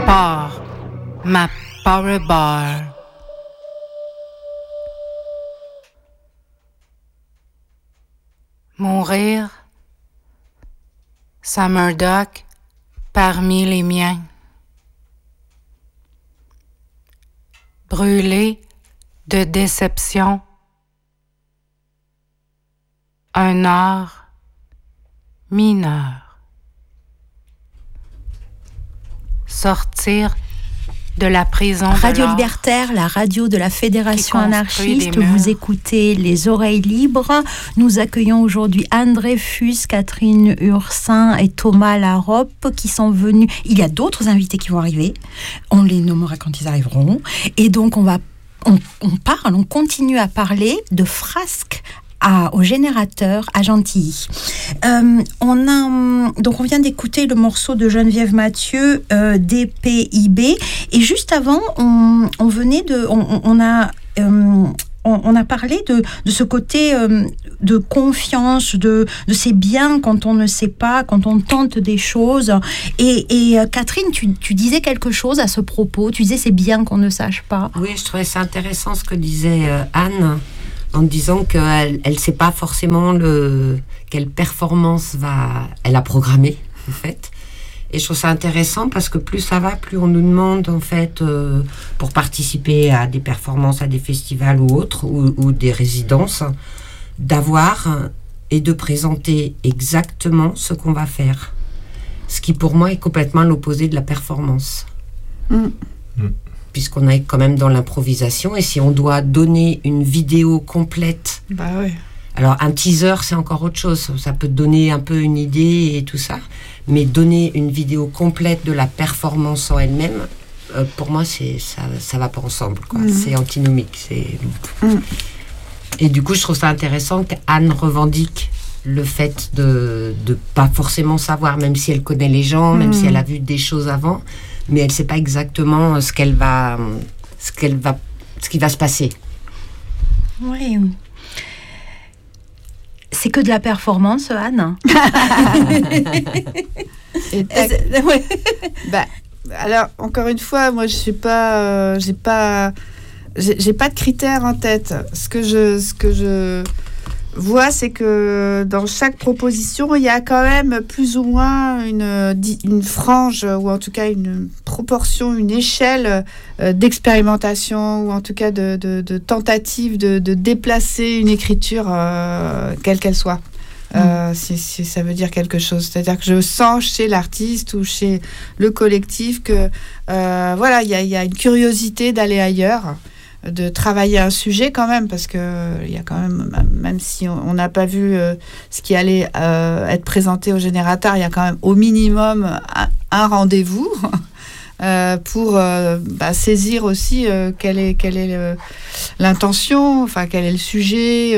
Par ma power bar. Mourir, ça Murdoch parmi les miens. Brûlé de déception, un art mineur. Sortir de la prison de Radio l'art. Libertaire, la radio de la Fédération Qui construit anarchiste. des murs. Vous écoutez Les Oreilles Libres. Nous accueillons aujourd'hui Anne Dreyfus, Catherine Ursin et Thomas Larope qui sont venus. Il y a d'autres invités qui vont arriver. On les nommera quand ils arriveront. Et donc on continue à parler de frasques au générateur à Gentilly. Donc on vient d'écouter le morceau de Geneviève Mathieu, DPIB, et juste avant on a parlé de ce côté de confiance, de c'est bien quand on ne sait pas, quand on tente des choses. Et Catherine, tu disais quelque chose à ce propos. Tu disais c'est bien qu'on ne sache pas. Oui, je trouvais ça intéressant ce que disait Anne, en disant qu'elle ne sait pas forcément quelle performance elle a programmée, en fait. Et je trouve ça intéressant parce que plus ça va, plus on nous demande, en fait, pour participer à des performances, à des festivals ou autres, ou des résidences, d'avoir et de présenter exactement ce qu'on va faire. Ce qui, pour moi, est complètement l'opposé de la performance. Puisqu'on est quand même dans l'improvisation, et si on doit donner une vidéo complète... Bah ouais. Alors, un teaser, c'est encore autre chose. Ça peut donner un peu une idée et tout ça. Mais donner une vidéo complète de la performance en elle-même, pour moi, ça va pas ensemble, quoi. C'est antinomique. Et du coup, je trouve ça intéressant qu'Anne revendique le fait de pas forcément savoir, même si elle connaît les gens, même si elle a vu des choses avant, mais elle sait pas exactement ce qui va se passer. Oui. C'est que de la performance, Anne. Ouais. Bah, alors, encore une fois, moi, je suis pas, j'ai pas de critères en tête. Ce que je vois, c'est que dans chaque proposition, il y a quand même plus ou moins une frange, ou en tout cas une proportion, une échelle d'expérimentation, ou en tout cas de tentative de déplacer une écriture, quelle qu'elle soit. Si ça veut dire quelque chose. C'est-à-dire que je sens chez l'artiste ou chez le collectif que voilà, il y a une curiosité d'aller ailleurs, de travailler un sujet quand même, parce que il y a quand même si on n'a pas vu ce qui allait être présenté au générateur, il y a quand même au minimum un rendez-vous pour saisir aussi quelle est l'intention, enfin quel est le sujet,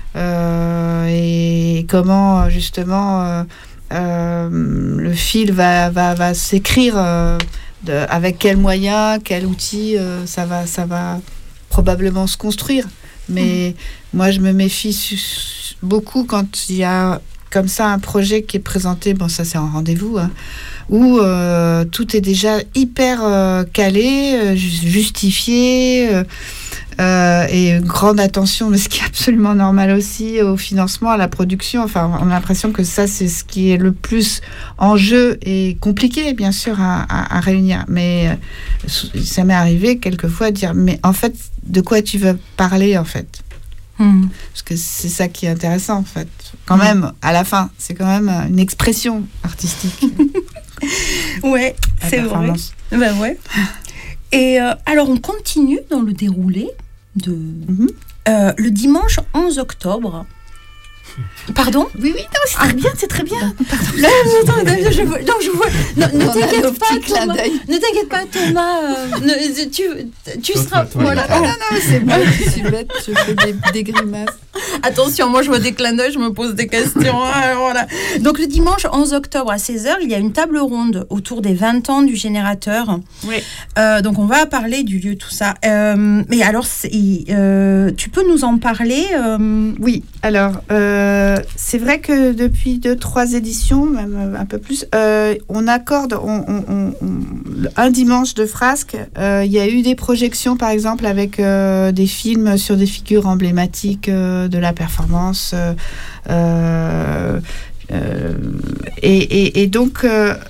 et comment justement le fil va s'écrire, avec quels moyens, quel outil ça va probablement se construire. Mais moi, je me méfie beaucoup quand il y a comme ça un projet qui est présenté, bon ça c'est un rendez-vous, hein, où tout est déjà hyper calé, justifié, et une grande attention, mais ce qui est absolument normal aussi, au financement, à la production. Enfin, on a l'impression que ça, c'est ce qui est le plus en jeu et compliqué, bien sûr, à réunir. Mais ça m'est arrivé quelquefois de dire, mais en fait, de quoi tu veux parler, en fait ? Parce que c'est ça qui est intéressant, en fait. Quand même, à la fin, c'est quand même une expression artistique. Ouais, c'est vrai. Ben ouais. Et alors, on continue dans le déroulé de le dimanche 11 octobre. Pardon ? Oui, non, c'est très bien, c'est très bien. Là, je vois. Ne t'inquiète pas, Thomas. Ne t'inquiète pas, Thomas. Tu seras. Voilà. Non, c'est bon. Je suis bête, je fais des grimaces. Attention, moi je vois des clins d'œil, je me pose des questions. Alors, voilà. Donc le dimanche 11 octobre à 16h, il y a une table ronde autour des 20 ans du générateur. Oui. Donc on va parler du lieu, tout ça. Mais alors, tu peux nous en parler ? Oui, alors c'est vrai que depuis 2-3 éditions, même un peu plus, on accorde un dimanche de frasques. Il y a eu des projections, par exemple, avec des films sur des figures emblématiques de la performance. Et donc,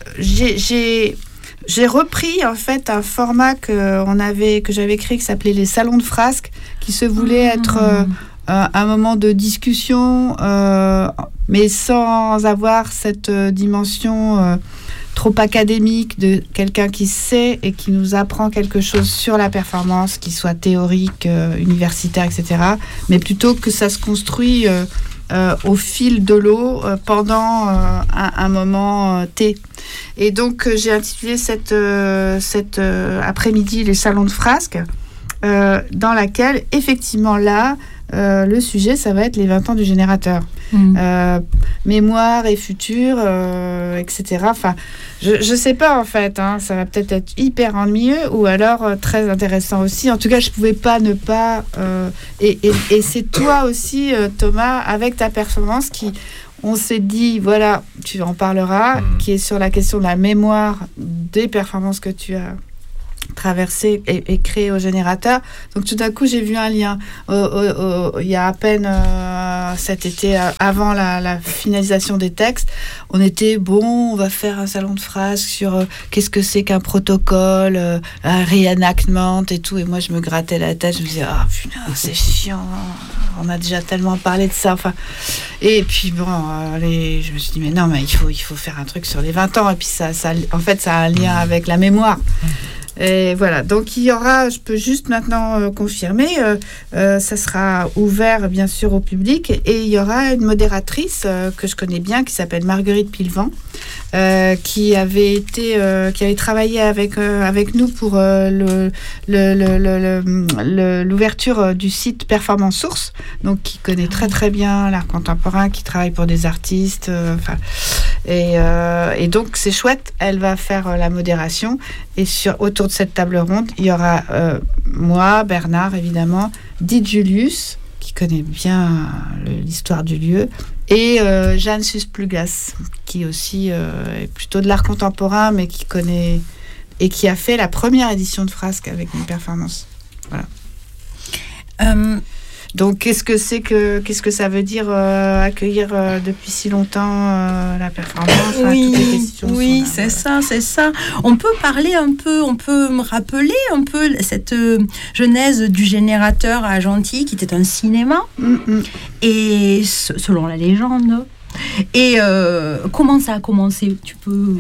j'ai repris en fait un format que j'avais créé qui s'appelait les salons de frasques, qui se voulait être un moment de discussion, mais sans avoir cette dimension trop académique de quelqu'un qui sait et qui nous apprend quelque chose sur la performance, qui soit théorique, universitaire, etc. Mais plutôt que ça se construit au fil de l'eau pendant un moment T. Et donc j'ai intitulé cet après-midi les salons de frasques, dans laquelle effectivement là le sujet ça va être les 20 ans du générateur. Mémoire et futur, etc. Enfin, je sais pas en fait, ça va peut-être être hyper ennuyeux ou alors très intéressant aussi. En tout cas, je pouvais pas ne pas. Et c'est toi aussi, Thomas, avec ta performance on s'est dit, voilà, tu en parleras, qui est sur la question de la mémoire des performances que tu as traversé et créé au générateur. Donc tout d'un coup j'ai vu un lien il y a à peine cet été, avant la finalisation des textes, on était on va faire un salon de frasques sur qu'est-ce que c'est qu'un protocole, un reenactment et tout, et moi je me grattais la tête, je me disais putain c'est chiant, on a déjà tellement parlé de ça, et puis je me suis dit mais non, mais il faut faire un truc sur les 20 ans, et puis ça en fait ça a un lien avec la mémoire. Et voilà, donc il y aura, je peux juste maintenant confirmer, ça sera ouvert bien sûr au public, et il y aura une modératrice que je connais bien qui s'appelle Marguerite Pilvan, qui avait travaillé avec nous pour l'ouverture du site Performance Source, donc qui connaît très très bien l'art contemporain, qui travaille pour des artistes, et donc c'est chouette, elle va faire la modération, et autour de cette table ronde, il y aura moi, Bernard évidemment, Did Julius, qui connaît bien l'histoire du lieu, et Jeanne Susplugas, qui aussi est plutôt de l'art contemporain, mais qui connaît et qui a fait la première édition de Frasques avec une performance. Voilà. Donc, qu'est-ce que ça veut dire accueillir depuis si longtemps la performance, toutes les questions oui, c'est ça. On peut me rappeler un peu cette genèse du générateur à Gentilly, qui était un cinéma, et selon la légende. Et comment ça a commencé ? Tu peux...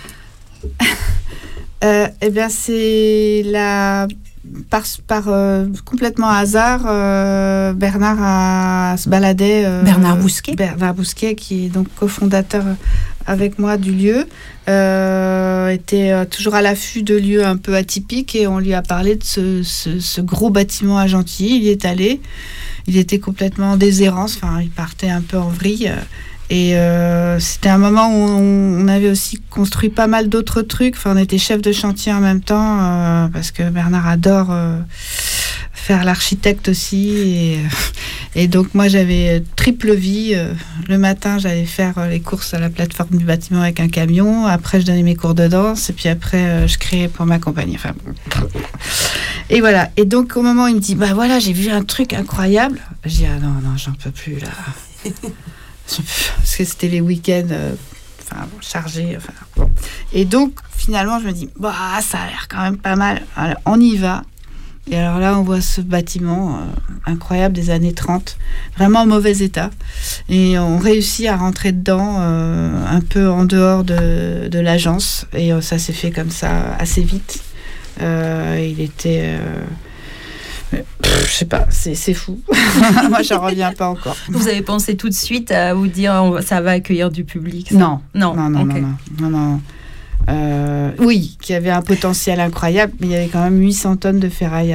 Eh bien, c'est par complètement hasard, Bernard se baladait. Bernard Bousquet. Bernard Bousquet, qui est donc cofondateur avec moi du lieu, était toujours à l'affût de lieux un peu atypiques, et on lui a parlé de ce gros bâtiment à Gentilly. Il y est allé. Il était complètement en déshérence, il partait un peu en vrille. Et c'était un moment où on avait aussi construit pas mal d'autres trucs. On était chef de chantier en même temps, parce que Bernard adore faire l'architecte aussi. Et donc moi j'avais triple vie. Le matin j'allais faire les courses à la plateforme du bâtiment avec un camion. Après je donnais mes cours de danse. Et puis après je créais pour ma compagnie. Et voilà. Et donc au moment où il me dit voilà, j'ai vu un truc incroyable. Je dis non, j'en peux plus là. Parce que c'était les week-ends chargés. Et donc, finalement, je me dis, ça a l'air quand même pas mal. Alors, on y va. Et alors là, on voit ce bâtiment incroyable des années 30, vraiment en mauvais état. Et on réussit à rentrer dedans un peu en dehors de l'agence. Et ça s'est fait comme ça assez vite. Il était... je sais pas, c'est fou. Moi, j'en reviens pas encore. Vous avez pensé tout de suite à vous dire ça va accueillir du public, ça ? Non. Okay. Non. Oui, qu'il y avait un potentiel incroyable, mais il y avait quand même 800 tonnes de ferraille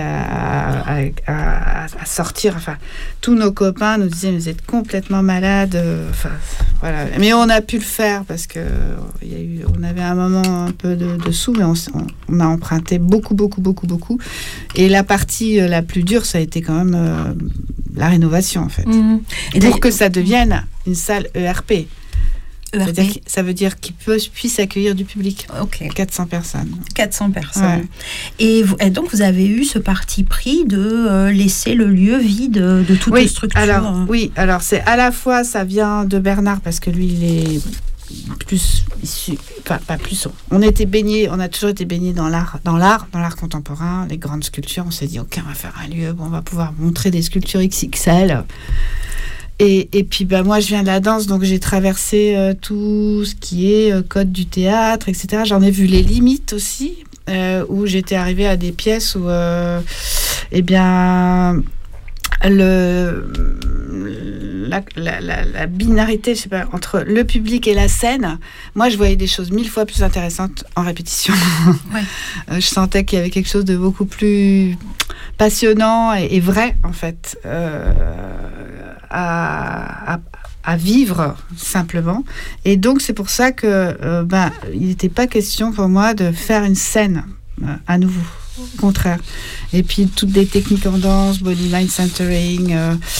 à sortir. Tous nos copains nous disaient, vous êtes complètement malades. Voilà. Mais on a pu le faire parce que on avait un moment un peu de sous, mais on a emprunté beaucoup. Et la partie la plus dure, ça a été quand même la rénovation, en fait. Et pour que ça devienne une salle ERP. ERP. Ça veut dire qu'il puisse accueillir du public. Ok. 400 personnes. 400 personnes. Ouais. Et donc, vous avez eu ce parti pris de laisser le lieu vide de toute structure. Alors c'est à la fois, ça vient de Bernard, parce que lui, il est plus issu, pas plus. On a toujours été baignés dans l'art contemporain, les grandes sculptures. On s'est dit, ok, on va faire un lieu, on va pouvoir montrer des sculptures XXL. Et puis moi je viens de la danse, donc j'ai traversé tout ce qui est code du théâtre, etc. J'en ai vu les limites aussi, où j'étais arrivée à des pièces où la binarité, je sais pas, entre le public et la scène, moi je voyais des choses 1000 fois plus intéressantes en répétition. Ouais. Je sentais qu'il y avait quelque chose de beaucoup plus passionnant et vrai, en fait, à vivre simplement. Et donc c'est pour ça que il n'était pas question pour moi de faire une scène à nouveau. Au contraire. Et puis toutes les techniques en danse, body line centering,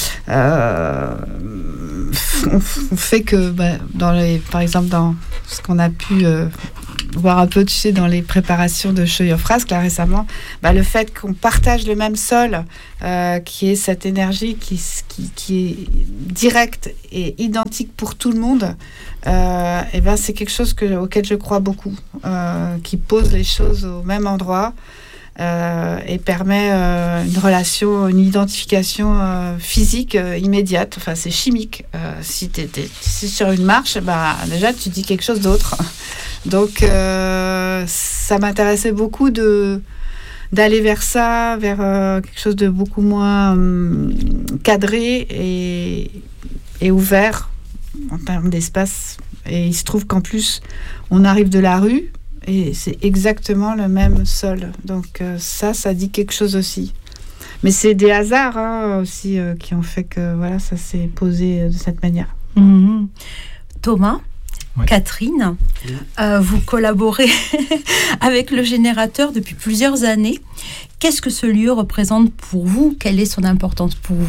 on fait que par exemple dans ce qu'on a pu voir un peu, tu sais, dans les préparations de Show Your Frasque là récemment, le fait qu'on partage le même sol, qui est cette énergie qui est directe et identique pour tout le monde, c'est quelque chose auquel je crois beaucoup, qui pose les choses au même endroit. Et permet une relation, une identification physique immédiate. Enfin, c'est chimique. Si tu es sur une marche, déjà, tu dis quelque chose d'autre. Donc, ça m'intéressait beaucoup d'aller vers ça, vers quelque chose de beaucoup moins cadré et ouvert en termes d'espace. Et il se trouve qu'en plus, on arrive de la rue, et c'est exactement le même sol. Donc ça dit quelque chose aussi. Mais c'est des hasards aussi qui ont fait que ça s'est posé de cette manière. Mmh. Thomas, ouais. Catherine, vous collaborez avec le Générateur depuis plusieurs années. Qu'est-ce que ce lieu représente pour vous ? Quelle est son importance pour vous ?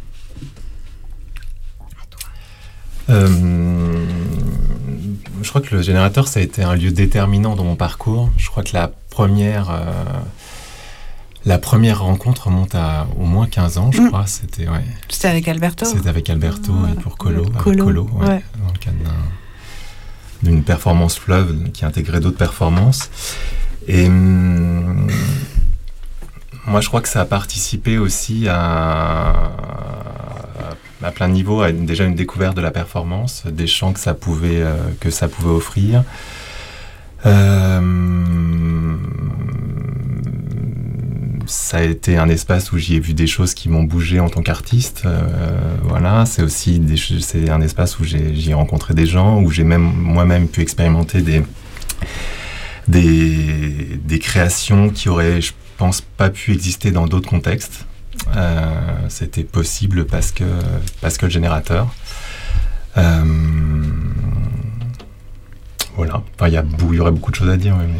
Je crois que le Générateur, ça a été un lieu déterminant dans mon parcours. Je crois que la première rencontre remonte à au moins 15 ans, je crois. C'était avec Alberto. C'était avec Alberto et pour Colo. Colo, ouais. Dans le cadre d'une performance fleuve qui intégrait d'autres performances. Et moi, je crois que ça a participé aussi à plein de niveaux, à déjà une découverte de la performance, des champs que ça pouvait offrir. Ça a été un espace où j'y ai vu des choses qui m'ont bougé en tant qu'artiste. C'est aussi c'est un espace où j'y ai rencontré des gens, où j'ai même moi-même pu expérimenter des créations qui auraient, je pense, pas pu exister dans d'autres contextes. C'était possible parce que le Générateur. Voilà. Enfin, il y aurait beaucoup de choses à dire. Mais...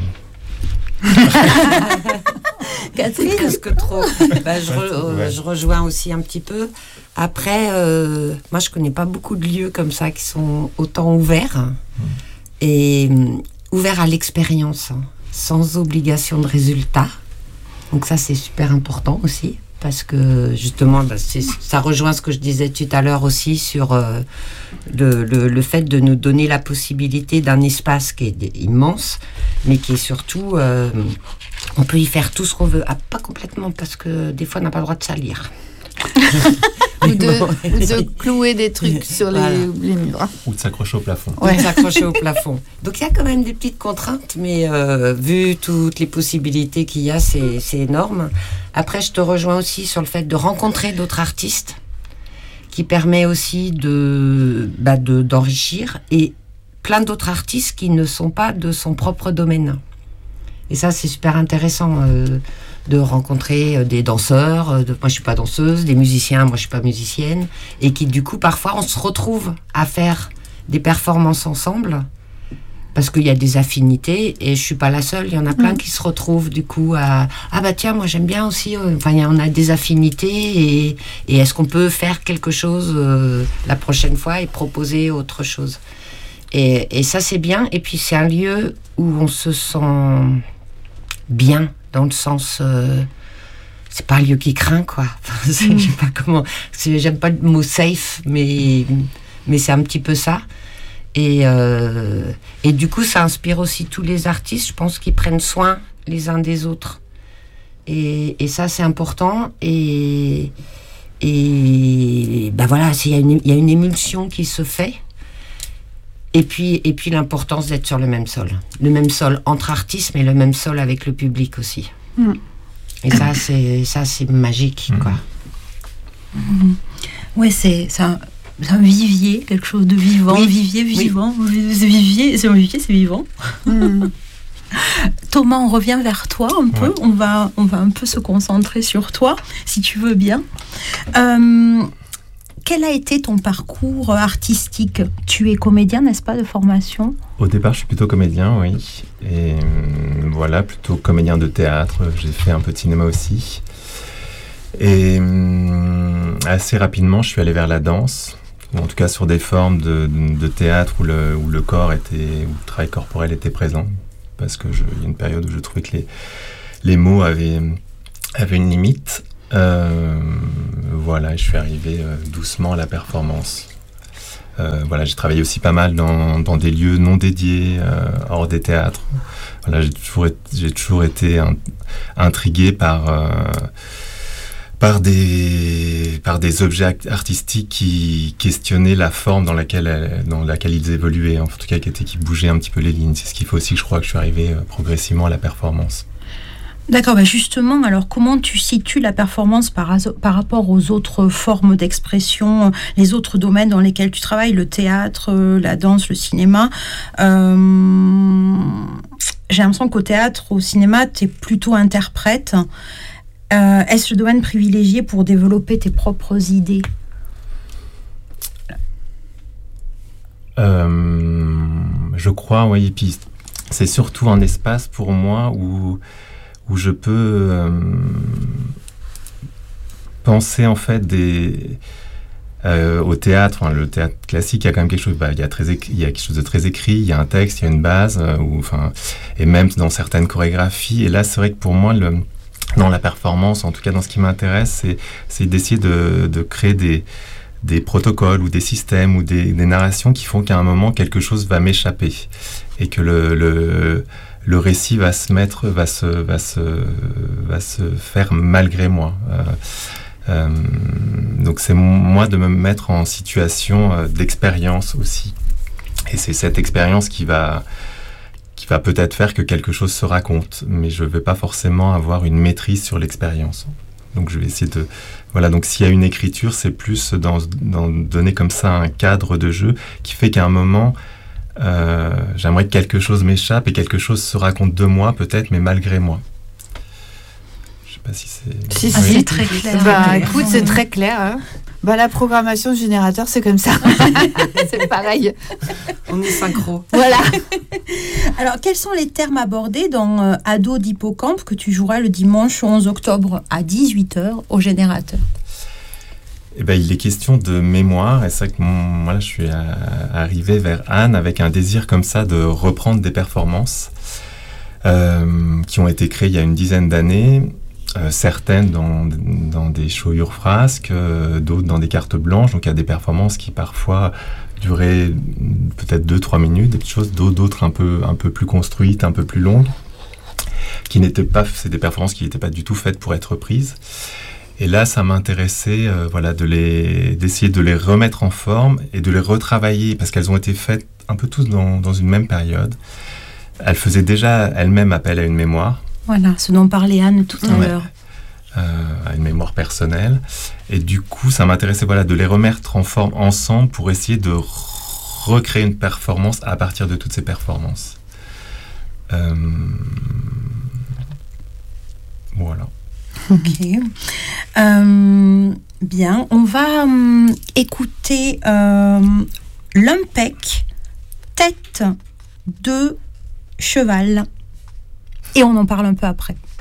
Catherine, presque trop. Je rejoins aussi un petit peu. Après, moi, je connais pas beaucoup de lieux comme ça qui sont autant ouverts et ouverts à l'expérience, sans obligation de résultat. Donc ça, c'est super important aussi. Parce que justement, ça rejoint ce que je disais tout à l'heure aussi sur le fait de nous donner la possibilité d'un espace qui est immense, mais qui est surtout, on peut y faire tout ce qu'on veut. Pas complètement, parce que des fois, on n'a pas le droit de salir. ou de clouer des trucs sur les murs. Ou de s'accrocher au plafond. Ouais. Ou de s'accrocher au plafond. Donc il y a quand même des petites contraintes, mais vu toutes les possibilités qu'il y a, c'est énorme. Après, je te rejoins aussi sur le fait de rencontrer d'autres artistes, qui permet aussi d'enrichir, et plein d'autres artistes qui ne sont pas de son propre domaine. Et ça, c'est super intéressant de rencontrer des danseurs, moi je suis pas danseuse, des musiciens, moi je suis pas musicienne, et qui du coup parfois on se retrouve à faire des performances ensemble parce qu'il y a des affinités et je suis pas la seule. Il y en a plein qui se retrouvent du coup à tiens, moi j'aime bien aussi. Enfin, on a des affinités et est-ce qu'on peut faire quelque chose la prochaine fois et proposer autre chose. Et ça c'est bien. Et puis c'est un lieu où on se sent bien dans le sens. C'est pas un lieu qui craint, quoi. Enfin, je sais pas comment. J'aime pas le mot safe, mais c'est un petit peu ça. Et du coup, ça inspire aussi tous les artistes, je pense, qui prennent soin les uns des autres. Et ça, c'est important. Et ben voilà, il y a une émulsion qui se fait. Et puis l'importance d'être sur le même sol. Le même sol entre artistes, mais le même sol avec le public aussi. Et ça, c'est magique, quoi. Ouais, c'est un vivier, quelque chose de vivant. Oui. Vivier, vivant. Oui. C'est vivier, c'est vivant. Thomas, on revient vers toi un peu. On va un peu se concentrer sur toi, si tu veux bien. Quel a été ton parcours artistique ? Tu es comédien, n'est-ce pas, de formation ? Au départ, je suis plutôt comédien, oui. Et voilà, plutôt comédien de théâtre. J'ai fait un peu de cinéma aussi. Et assez rapidement, je suis allé vers la danse. Ou en tout cas sur des formes de théâtre où le corps où le travail corporel était présent. Parce qu'il y a une période où je trouvais que les mots avaient une limite. Voilà, je suis arrivé doucement à la performance. Voilà, j'ai travaillé aussi pas mal dans des lieux non dédiés, hors des théâtres. Voilà, j'ai toujours été intrigué par des objets artistiques qui questionnaient la forme dans laquelle ils évoluaient, en tout cas qui bougeaient un petit peu les lignes. C'est ce qui fait aussi que je crois que je suis arrivé progressivement à la performance. D'accord, bah justement, alors comment tu situes la performance par rapport aux autres formes d'expression, les autres domaines dans lesquels tu travailles, le théâtre, la danse, le cinéma J'ai l'impression qu'au théâtre, au cinéma, tu es plutôt interprète. Est-ce le domaine privilégié pour développer tes propres idées ? Je crois, oui. Et puis, c'est surtout un espace pour moi où je peux penser en fait au théâtre. Enfin, le théâtre classique, il y a quand même quelque chose. Il y a quelque chose de très écrit. Il y a un texte, il y a une base. Et même dans certaines chorégraphies. Et là, c'est vrai que pour moi, dans la performance, en tout cas dans ce qui m'intéresse, c'est d'essayer de créer des protocoles ou des systèmes ou des narrations qui font qu'à un moment quelque chose va m'échapper et que le récit va se faire malgré moi. Donc c'est moi de me mettre en situation d'expérience aussi. Et c'est cette expérience qui va peut-être faire que quelque chose se raconte, mais je ne vais pas forcément avoir une maîtrise sur l'expérience. Donc je vais essayer de... Voilà, donc s'il y a une écriture, c'est plus dans donner comme ça un cadre de jeu qui fait qu'à un moment, j'aimerais que quelque chose m'échappe et quelque chose se raconte de moi peut-être, mais malgré moi. Je ne sais pas si c'est... Si, c'est très clair. Écoute, c'est très clair. Hein. La programmation du générateur, c'est comme ça. C'est pareil. On est synchro. Voilà. Alors, quels sont les termes abordés dans Ado d'Hippocampe que tu joueras le dimanche 11 octobre à 18h au générateur ? Il est question de mémoire, et c'est vrai que moi, je suis arrivé vers Anne avec un désir comme ça de reprendre des performances qui ont été créées il y a une dizaine d'années. Certaines dans des shows Urfrasque, d'autres dans des cartes blanches. Donc il y a des performances qui parfois duraient peut-être 2-3 minutes, des choses, d'autres un peu plus construites, un peu plus longues, c'est des performances qui n'étaient pas du tout faites pour être prises. Et là, ça m'intéressait d'essayer de les remettre en forme et de les retravailler, parce qu'elles ont été faites un peu tous dans une même période. Elles faisaient déjà elles-mêmes appel à une mémoire. Voilà, ce dont parlait Anne tout à l'heure. À une mémoire personnelle. Et du coup, ça m'intéressait de les remettre en forme ensemble pour essayer de recréer une performance à partir de toutes ces performances. Voilà. Ok. Bien, on va écouter Lumpec, Tête de cheval. Et on en parle un peu après.